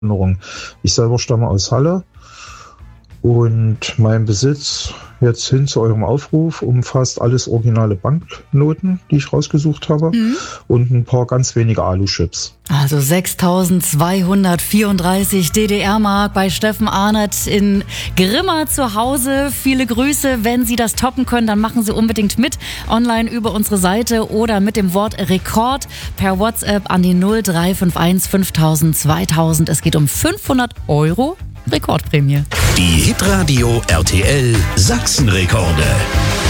Erinnerung. Ich selber stamme aus Halle und mein Besitz jetzt hin zu eurem Aufruf umfasst alles originale Banknoten, die ich rausgesucht habe, und ein paar ganz wenige Alu-Chips. Also 6.234 DDR-Mark bei Steffen Arnert in Grimma zu Hause. Viele Grüße. Wenn Sie das toppen können, dann machen Sie unbedingt mit. Online über unsere Seite oder mit dem Wort Rekord per WhatsApp an die 0351 5000 2000. Es geht um 500 € Rekordprämie. Die Hitradio RTL Sachsenrekorde.